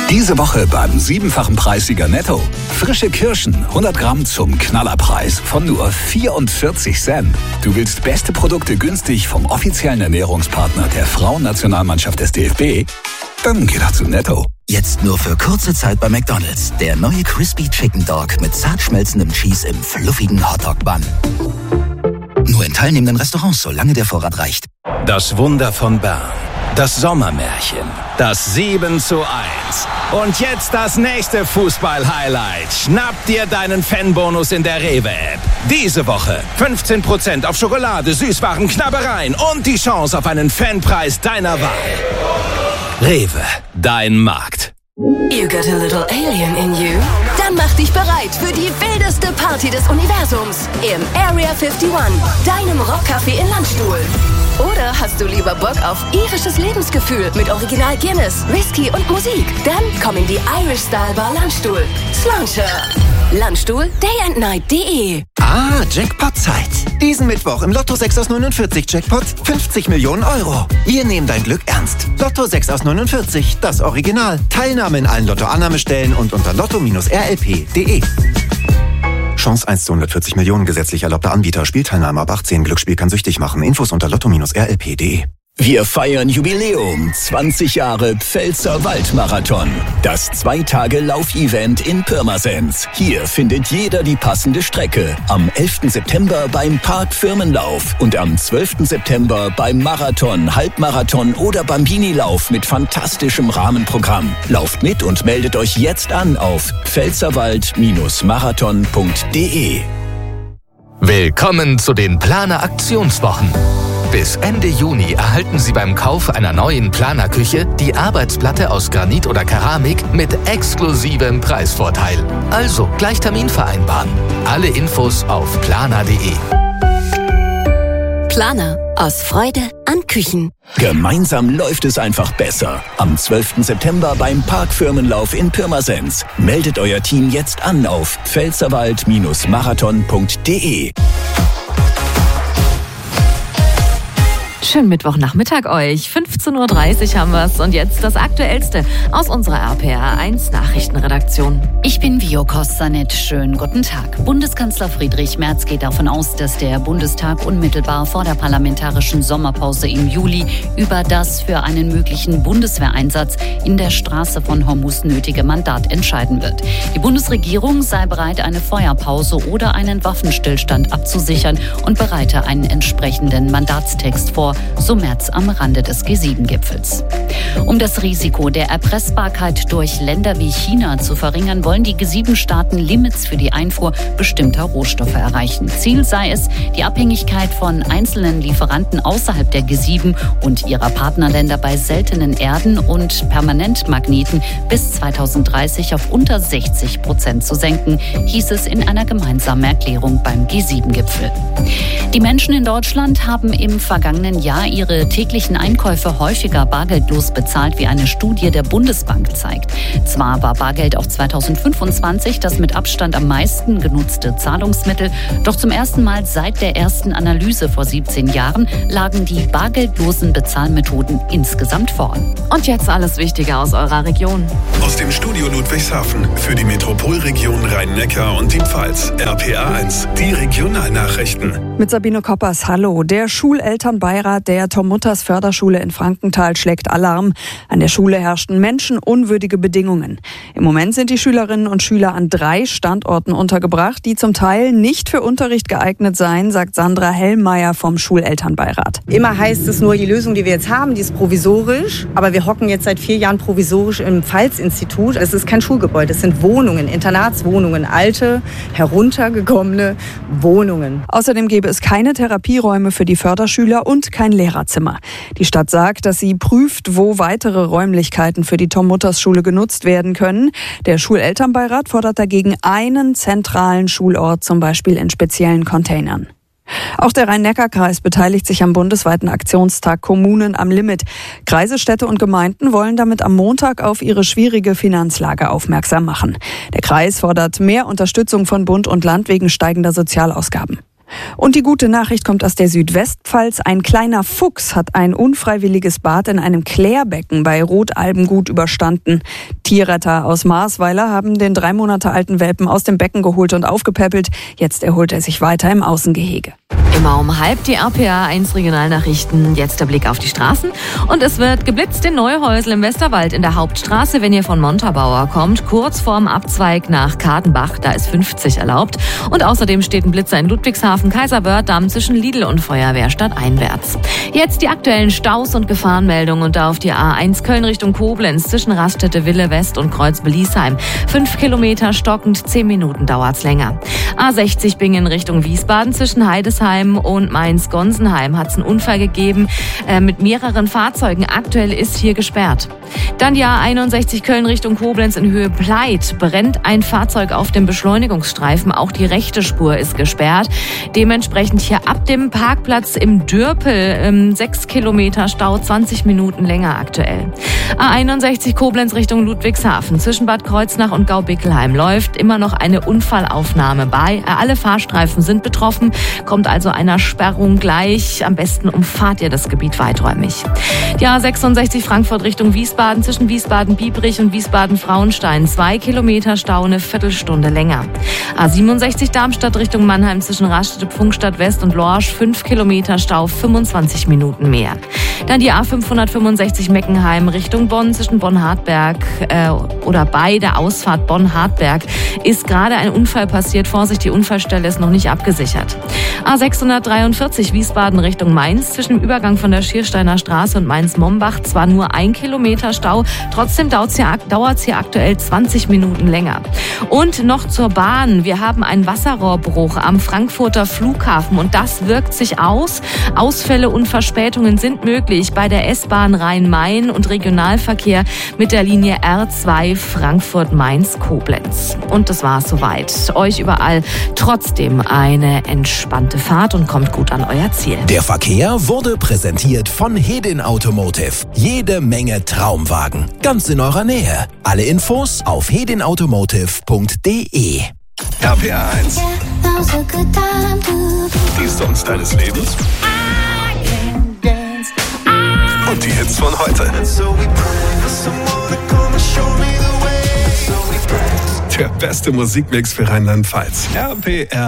Diese Woche beim 7-fachen Preissieger Netto. Frische Kirschen, 100 Gramm zum Knallerpreis von nur 44 Cent. Du willst beste Produkte günstig vom offiziellen Ernährungspartner der Frauennationalmannschaft des DFB? Dann geh doch zu Netto. Jetzt nur für kurze Zeit bei McDonald's. Der neue Crispy Chicken Dog mit zart schmelzendem Cheese im fluffigen Hotdog-Bun. Nur in teilnehmenden Restaurants, solange der Vorrat reicht. Das Wunder von Bern. Das Sommermärchen. Das 7:1. Und jetzt das nächste Fußball-Highlight. Schnapp dir deinen Fanbonus in der Rewe-App. Diese Woche 15% auf Schokolade, Süßwaren, Knabbereien und die Chance auf einen Fanpreis deiner Wahl. Rewe, dein Markt. You got a little alien in you? Dann mach dich bereit für die wildeste Party des Universums im Area 51, deinem Rockcafé in Landstuhl. Oder hast du lieber Bock auf irisches Lebensgefühl mit Original Guinness, Whisky und Musik? Dann komm in die Irish Style Bar Landstuhl. Slauncher. Landstuhl, dayandnight.de. Ah, Jackpot-Zeit. Diesen Mittwoch im Lotto 6 aus 49 Jackpot 50 Millionen Euro. Wir nehmen dein Glück ernst. Lotto 6 aus 49, das Original. Teilnahme in allen Lotto-Annahmestellen und unter lotto-rlp.de. Chance 1 zu 140 Millionen, gesetzlich erlaubter Anbieter. Spielteilnahme ab 18. Glücksspiel kann süchtig machen. Infos unter lotto-rlp.de. Wir feiern Jubiläum, 20 Jahre Pfälzer Waldmarathon. Das 2-Tage-Laufevent in Pirmasens. Hier findet jeder die passende Strecke. Am 11. September beim Park Firmenlauf und am 12. September beim Marathon, Halbmarathon oder Bambini-Lauf mit fantastischem Rahmenprogramm. Lauft mit und meldet euch jetzt an auf pfälzerwald-marathon.de. Willkommen zu den Planer Aktionswochen. Bis Ende Juni erhalten Sie beim Kauf einer neuen Planerküche die Arbeitsplatte aus Granit oder Keramik mit exklusivem Preisvorteil. Also gleich Termin vereinbaren. Alle Infos auf planer.de. Planer. Aus Freude an Küchen. Gemeinsam läuft es einfach besser. Am 12. September beim Parkfirmenlauf in Pirmasens. Meldet euer Team jetzt an auf pfälzerwald-marathon.de. Schönen Mittwochnachmittag euch. 15:30 Uhr haben wir's und jetzt das Aktuellste aus unserer RPR1 Nachrichtenredaktion. Ich bin Vio Kostanet. Schönen guten Tag. Bundeskanzler Friedrich Merz geht davon aus, dass der Bundestag unmittelbar vor der parlamentarischen Sommerpause im Juli über das für einen möglichen Bundeswehreinsatz in der Straße von Hormuz nötige Mandat entscheiden wird. Die Bundesregierung sei bereit, eine Feuerpause oder einen Waffenstillstand abzusichern und bereite einen entsprechenden Mandatstext vor, so Merz am Rande des G7-Gipfels. Um das Risiko der Erpressbarkeit durch Länder wie China zu verringern, wollen die G7-Staaten Limits für die Einfuhr bestimmter Rohstoffe erreichen. Ziel sei es, die Abhängigkeit von einzelnen Lieferanten außerhalb der G7 und ihrer Partnerländer bei seltenen Erden und Permanentmagneten bis 2030 auf unter 60% zu senken, hieß es in einer gemeinsamen Erklärung beim G7-Gipfel. Die Menschen in Deutschland haben im vergangenen Jahr ihre täglichen Einkäufe häufiger bargeldlos bezahlt, wie eine Studie der Bundesbank zeigt. Zwar war Bargeld auch 2025 das mit Abstand am meisten genutzte Zahlungsmittel, doch zum ersten Mal seit der ersten Analyse vor 17 Jahren lagen die bargeldlosen Bezahlmethoden insgesamt vorn. Und jetzt alles Wichtige aus eurer Region. Aus dem Studio Ludwigshafen für die Metropolregion Rhein-Neckar und die Pfalz. RPA1, die Regionalnachrichten. Mit Sabine Koppers, hallo. Der Schulelternbeirat der Tom Mutters Förderschule in Frankenthal schlägt Alarm. An der Schule herrschten menschenunwürdige Bedingungen. Im Moment sind die Schülerinnen und Schüler an 3 Standorten untergebracht, die zum Teil nicht für Unterricht geeignet seien, sagt Sandra Hellmeier vom Schulelternbeirat. Immer heißt es nur, die Lösung, die wir jetzt haben, die ist provisorisch. Aber wir hocken jetzt seit 4 Jahren provisorisch im Pfalz-Institut. Es ist kein Schulgebäude, es sind Wohnungen, Internatswohnungen, alte, heruntergekommene Wohnungen. Außerdem gäbe es keine Therapieräume für die Förderschüler und kein Lehrerzimmer. Die Stadt sagt, dass sie prüft, wo weitere Räumlichkeiten für die Tom Mutters Schule genutzt werden können. Der Schulelternbeirat fordert dagegen einen zentralen Schulort, zum Beispiel in speziellen Containern. Auch der Rhein-Neckar-Kreis beteiligt sich am bundesweiten Aktionstag Kommunen am Limit. Kreise, Städte und Gemeinden wollen damit am Montag auf ihre schwierige Finanzlage aufmerksam machen. Der Kreis fordert mehr Unterstützung von Bund und Land wegen steigender Sozialausgaben. Und die gute Nachricht kommt aus der Südwestpfalz. Ein kleiner Fuchs hat ein unfreiwilliges Bad in einem Klärbecken bei Rotalben gut überstanden. Tierretter aus Marsweiler haben den 3 Monate alten Welpen aus dem Becken geholt und aufgepäppelt. Jetzt erholt er sich weiter im Außengehege. Immer um 12:30 die RPA 1 Regionalnachrichten. Jetzt der Blick auf die Straßen. Und es wird geblitzt in Neuhäusl im Westerwald in der Hauptstraße, wenn ihr von Montabaur kommt. Kurz vorm Abzweig nach Kadenbach, da ist 50 erlaubt. Und außerdem steht ein Blitzer in Ludwigshafen, Kaiserwörth-Damm zwischen Lidl und Feuerwehrstadt einwärts. Jetzt die aktuellen Staus und Gefahrenmeldungen und da auf die A1 Köln Richtung Koblenz zwischen Raststätte Wille West und Kreuz-Beliesheim. 5 Kilometer stockend, 10 Minuten dauert's länger. A60 Bingen Richtung Wiesbaden zwischen Heidesheim und Mainz-Gonsenheim hat es einen Unfall gegeben mit mehreren Fahrzeugen. Aktuell ist hier gesperrt. Dann die A61 Köln Richtung Koblenz in Höhe Pleit. Brennt ein Fahrzeug auf dem Beschleunigungsstreifen. Auch die rechte Spur ist gesperrt. Dementsprechend hier ab dem Parkplatz im Dürpel 6 Kilometer Stau, 20 Minuten länger aktuell. A61 Koblenz Richtung Ludwigshafen. Zwischen Bad Kreuznach und Gaubickelheim läuft immer noch eine Unfallaufnahme bei. Alle Fahrstreifen sind betroffen. Kommt also einer Sperrung gleich. Am besten umfahrt ihr das Gebiet weiträumig. Die A66 Frankfurt Richtung Wiesbaden zwischen Wiesbaden-Biebrich und Wiesbaden-Frauenstein. 2 Kilometer Stau, eine Viertelstunde länger. A67 Darmstadt Richtung Mannheim zwischen Raststätte Pfungstadt West und Lorsch. 5 Kilometer Stau, 25 Minuten mehr. Dann die A565 Meckenheim Richtung Bonn zwischen Bonn-Hartberg oder bei der Ausfahrt Bonn-Hartberg ist gerade ein Unfall passiert. Vorsicht, die Unfallstelle ist noch nicht abgesichert. A643 Wiesbaden Richtung Mainz zwischen dem Übergang von der Schiersteiner Straße und Mainz-Mombach zwar nur 1 Kilometer Stau, trotzdem dauert es hier aktuell 20 Minuten länger. Und noch zur Bahn. Wir haben einen Wasserrohrbruch am Frankfurter Flughafen und das wirkt sich aus. Ausfälle und Verspätungen sind möglich bei der S-Bahn Rhein-Main und Regionalverkehr mit der Linie R2 Frankfurt-Mainz-Koblenz. Und das war's soweit. Euch überall trotzdem eine entspannte Fahrt und kommt gut an euer Ziel. Der Verkehr wurde präsentiert von Hedin Automotive. Jede Menge Traumwagen. Ganz in eurer Nähe. Alle Infos auf hedinautomotive.de. RPA 1. Die Songs deines Lebens. Und die Hits von heute. Der beste Musikmix für Rheinland-Pfalz. RPR